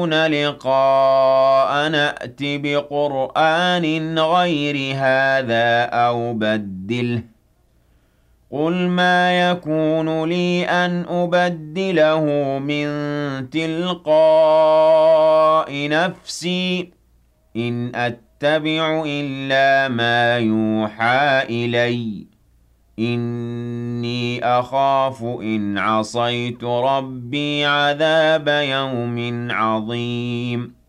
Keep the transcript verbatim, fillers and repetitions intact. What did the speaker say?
لقاء نأت بقرآن غير هذا أو بدله قُلْ مَا يَكُونُ لِي أَنْ أُبَدِّلَهُ مِن تِلْقَاءِ نَفْسِي إِنْ أَتَّبِعُ إِلَّا مَا يُوحَىٰ إِلَيَّ ۖ إِنِّي أَخَافُ إِنْ عَصَيْتُ رَبِّي عَذَابَ يَوْمٍ عَظِيمٍ